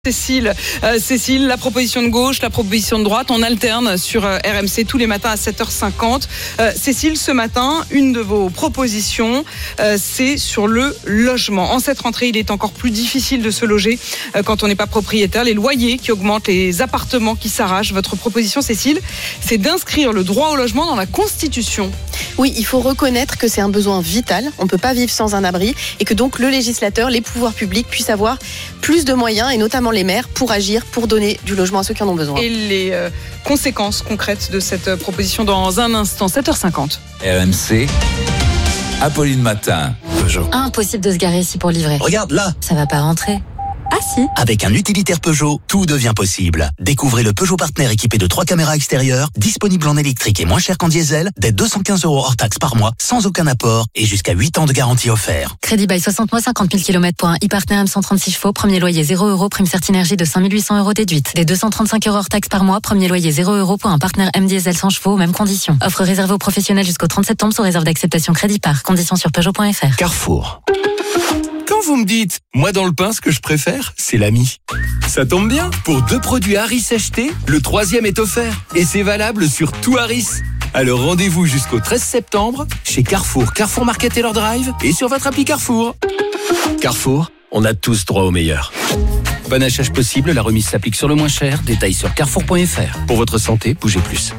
Cécile, la proposition de gauche, la proposition de droite, on alterne sur RMC tous les matins à 7h50. Cécile, ce matin, une de vos propositions, c'est sur le logement. En cette rentrée, il est encore plus difficile de se loger quand on n'est pas propriétaire. Les loyers qui augmentent, les appartements qui s'arrachent. Votre proposition, Cécile, c'est d'inscrire le droit au logement dans la Constitution. Oui, il faut reconnaître que c'est un besoin vital. On ne peut pas vivre sans un abri et que donc le législateur, les pouvoirs publics puissent avoir plus de moyens et notamment les maires pour agir, pour donner du logement à ceux qui en ont besoin. Et les conséquences concrètes de cette proposition dans un instant, 7h50. RMC, Apolline Matin. Peugeot. Impossible de se garer ici pour livrer. Regarde là. Ça va pas rentrer. Ah si. Avec un utilitaire Peugeot, tout devient possible. Découvrez le Peugeot Partner équipé de 3 caméras extérieures, disponible en électrique et moins cher qu'en diesel, dès 215 € hors taxe par mois, sans aucun apport et jusqu'à 8 ans de garantie offert. Crédit by 60 mois, 50 000 km pour un e-Partner M136 chevaux, premier loyer 0 €, prime Certinergie de 5 800 € déduite. Dès 235 € hors taxe par mois, premier loyer 0 € pour un Partner M diesel 100 chevaux, mêmes conditions. Offre réservée aux professionnels jusqu'au 30 septembre sous réserve d'acceptation crédit par. Conditions sur Peugeot.fr. Carrefour. Quand vous me dites, moi dans le pain, ce que je préfère, c'est l'ami. Ça tombe bien, pour 2 produits Harris achetés, le 3e est offert. Et c'est valable sur tout Harris. Alors rendez-vous jusqu'au 13 septembre chez Carrefour, Carrefour Market Taylor Drive et sur votre appli Carrefour. Carrefour, on a tous droit au meilleur. Bon achat possible, la remise s'applique sur le moins cher. Détails sur carrefour.fr. Pour votre santé, bougez plus.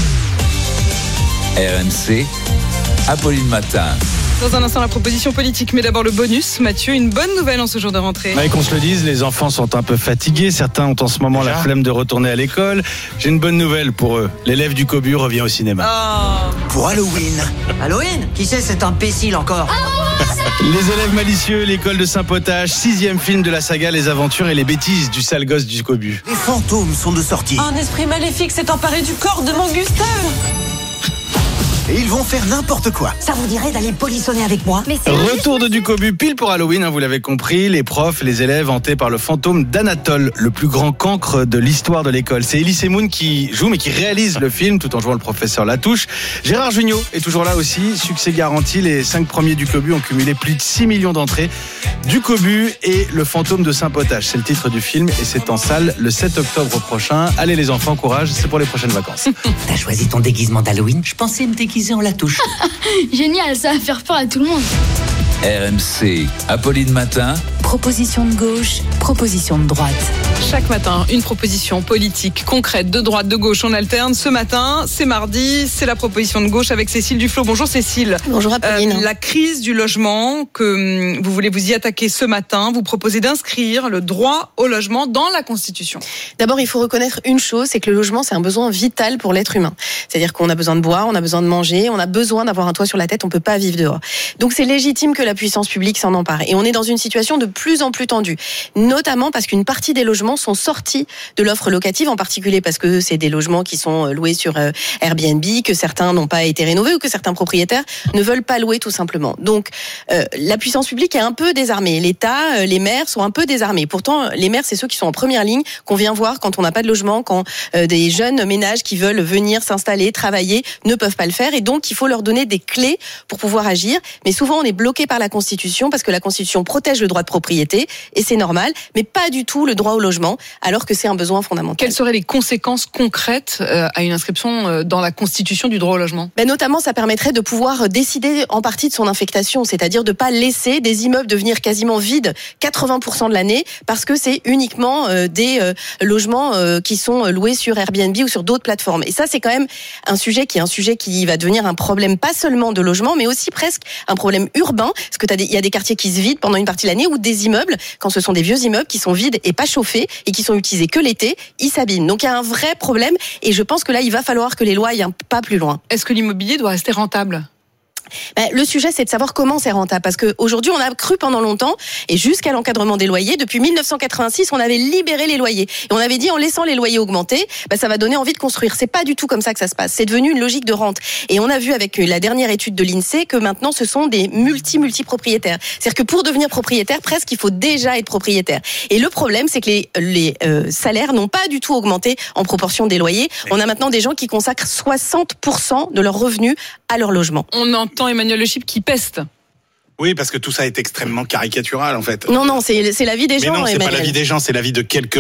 RMC, Apolline Matin. Dans un instant, la proposition politique, mais d'abord le bonus. Mathieu, une bonne nouvelle en ce jour de rentrée. Ouais, qu'on se le dise, les enfants sont un peu fatigués. Certains ont en ce moment la flemme de retourner à l'école. J'ai une bonne nouvelle pour eux. L'élève du Cobu revient au cinéma. Oh. Pour Halloween. Halloween ? Qui c'est cet imbécile encore ? Les élèves malicieux, l'école de Saint-Potage, 6e film de la saga Les Aventures et les bêtises du sale gosse du Cobu. Les fantômes sont de sortie. Un esprit maléfique s'est emparé du corps de mon Gustave. Et ils vont faire n'importe quoi. Ça vous dirait d'aller polissonner avec moi ? Retour de Ducobu pile pour Halloween, vous l'avez compris. Les profs, les élèves hantés par le fantôme d'Anatole, le plus grand cancre de l'histoire de l'école. C'est Elie Semoun qui joue mais qui réalise le film tout en jouant le professeur Latouche. Gérard Jugnot est toujours là aussi. Succès garanti, les 5 premiers Ducobu ont cumulé plus de 6 millions d'entrées. Ducobu et le fantôme de Saint-Potage, c'est le titre du film et c'est en salle le 7 octobre prochain. Allez les enfants, courage, c'est pour les prochaines vacances. T'as choisi ton déguisement d'Halloween ? Je pensais me déguiser en Latouche. Génial, ça va faire peur à tout le monde. RMC, Apolline Matin. Proposition de gauche, proposition de droite. Chaque matin, une proposition politique concrète de droite, de gauche, on alterne. Ce matin, c'est mardi, c'est la proposition de gauche avec Cécile Duflot. Bonjour Cécile. Bonjour Apolline. La crise du logement, que vous voulez vous y attaquer ce matin, vous proposez d'inscrire le droit au logement dans la Constitution. D'abord, il faut reconnaître une chose, c'est que le logement, c'est un besoin vital pour l'être humain. C'est-à-dire qu'on a besoin de boire, on a besoin de manger, on a besoin d'avoir un toit sur la tête, on peut pas vivre dehors. Donc c'est légitime que la puissance publique s'en empare. Et on est dans une situation de plus en plus tendue, notamment parce qu'une partie des logements sont sortis de l'offre locative, en particulier parce que c'est des logements qui sont loués sur Airbnb, que certains n'ont pas été rénovés ou que certains propriétaires ne veulent pas louer tout simplement. Donc la puissance publique est un peu désarmée. L'État, les maires sont un peu désarmés. Pourtant, les maires, c'est ceux qui sont en première ligne, qu'on vient voir quand on n'a pas de logement, quand des jeunes ménages qui veulent venir s'installer, travailler, ne peuvent pas le faire. Et donc, il faut leur donner des clés pour pouvoir agir. Mais souvent, on est bloqué par la Constitution parce que la Constitution protège le droit de propriété, et c'est normal, mais pas du tout le droit au logement, alors que c'est un besoin fondamental. Quelles seraient les conséquences concrètes à une inscription dans la Constitution du droit au logement ? Notamment, ça permettrait de pouvoir décider en partie de son infectation, c'est-à-dire de ne pas laisser des immeubles devenir quasiment vides 80% de l'année, parce que c'est uniquement des logements qui sont loués sur Airbnb ou sur d'autres plateformes. Et ça, c'est quand même un sujet qui va devenir un problème pas seulement de logement, mais aussi presque un problème urbain, parce que il y a des quartiers qui se vident pendant une partie de l'année, ou des immeubles, quand ce sont des vieux immeubles qui sont vides et pas chauffés et qui sont utilisés que l'été, ils s'abîment. Donc il y a un vrai problème et je pense que là, il va falloir que les lois aillent un pas plus loin. Est-ce que l'immobilier doit rester rentable ? Le sujet, c'est de savoir comment c'est rentable. Parce qu'aujourd'hui, on a cru pendant longtemps, et jusqu'à l'encadrement des loyers, depuis 1986, on avait libéré les loyers. Et on avait dit, en laissant les loyers augmenter, ça va donner envie de construire. C'est pas du tout comme ça que ça se passe. C'est devenu une logique de rente. Et on a vu avec la dernière étude de l'INSEE que maintenant, ce sont des multi-propriétaires. C'est-à-dire que pour devenir propriétaire, presque, il faut déjà être propriétaire. Et le problème, c'est que les salaires n'ont pas du tout augmenté en proportion des loyers. On a maintenant des gens qui consacrent 60% de leurs revenus à leur logement. On entend Emmanuel Le Chip qui peste. Oui, parce que tout ça est extrêmement caricatural en fait. Non, c'est la vie des Mais gens. non, c'est pas Emmanuel. la vie des gens, c'est la vie de quelques